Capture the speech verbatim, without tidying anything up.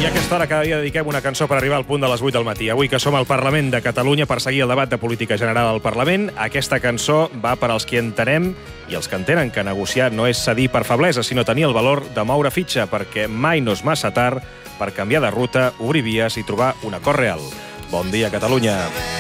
a aquesta hora cada dia dediquem una cançó per arribar al punt de les vuit del matí. Avui que som al Parlament de Catalunya per seguir el debat de política general al Parlament, aquesta cançó va per als qui entenem i els que entenen que negociar no és cedir per feblesa, sinó tenir el valor de moure fitxa, perquè mai no és massa tard per canviar de ruta, obrir vies i trobar un acord real. Bon dia, Catalunya.